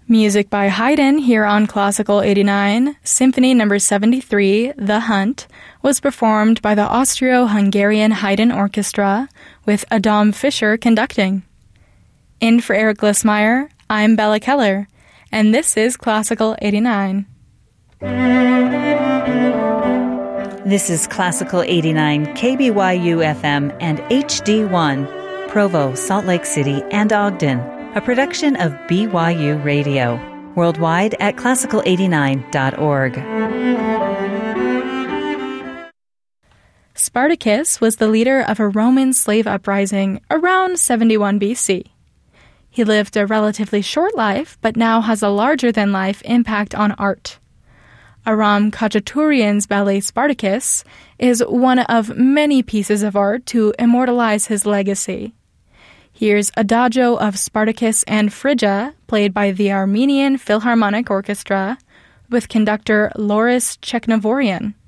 Music by Haydn here on Classical 89. Symphony No. 73, The Hunt, was performed by the Austro-Hungarian Haydn Orchestra with Adam Fischer conducting. In for Eric Glissmeyer, I'm Bella Keller, and this is Classical 89. This is Classical 89, KBYU FM and HD1, Provo, Salt Lake City, and Ogden. A production of BYU Radio. Worldwide at classical89.org. Spartacus was the leader of a Roman slave uprising around 71 BC. He lived a relatively short life, but now has a larger-than-life impact on art. Aram Khachaturian's ballet Spartacus is one of many pieces of art to immortalize his legacy. Here's Adagio of Spartacus and Phrygia, played by the Armenian Philharmonic Orchestra, with conductor Loris Cheknavorian.